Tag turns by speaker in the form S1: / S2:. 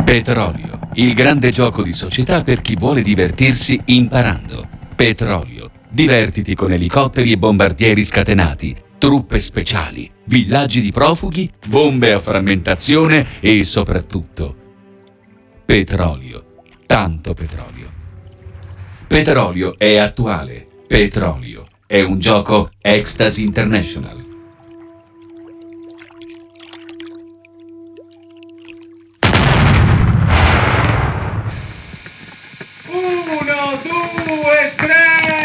S1: Petrolio, il grande gioco di società per chi vuole divertirsi imparando. Petrolio, divertiti con elicotteri e bombardieri scatenati, truppe speciali, villaggi di profughi, bombe a frammentazione e soprattutto petrolio, tanto petrolio. Petrolio è attuale, Petrolio è un gioco Ecstasy International.